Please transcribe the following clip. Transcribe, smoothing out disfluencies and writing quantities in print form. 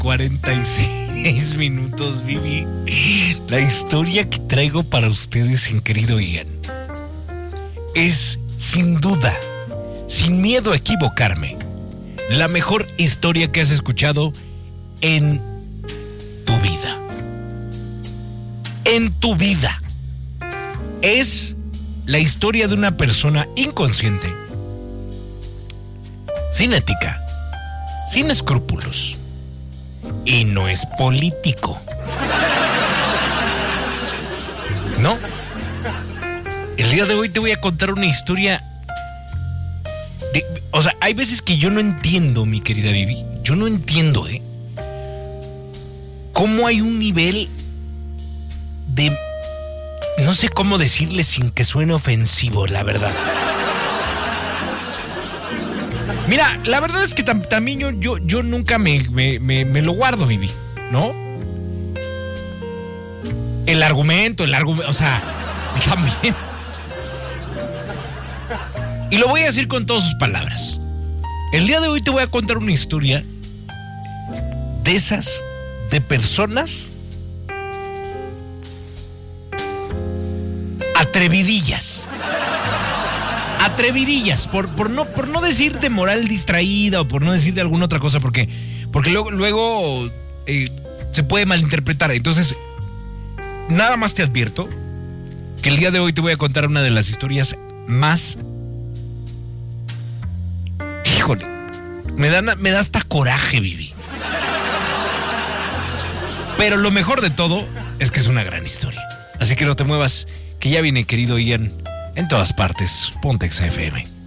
9:46, Vivi. La historia que traigo para ustedes, en querido Ian, es sin duda, sin miedo a equivocarme, la mejor historia que has escuchado en tu vida. En tu vida. Es la historia de una persona inconsciente, sin ética, sin escrúpulos, y no es político. No. El día de hoy te voy a contar una historia o sea, hay veces que yo no entiendo, mi querida Vivi. Yo no entiendo, cómo hay un nivel de... No sé cómo decirle sin que suene ofensivo, la verdad. Mira, la verdad es que también yo nunca me lo guardo, Vivi, ¿no? El argumento, o sea, también. Y lo voy a decir con todas sus palabras. El día de hoy te voy a contar una historia de esas, de personas atrevidillas. Atrevidillas, por no decir de moral distraída o por no decir de alguna otra cosa, porque luego se puede malinterpretar. Entonces, nada más te advierto que el día de hoy te voy a contar una de las historias más... Híjole, me da hasta coraje, Vivi. Pero lo mejor de todo es que es una gran historia. Así que no te muevas, que ya viene, querido Ian, en todas partes. Ponte XFM.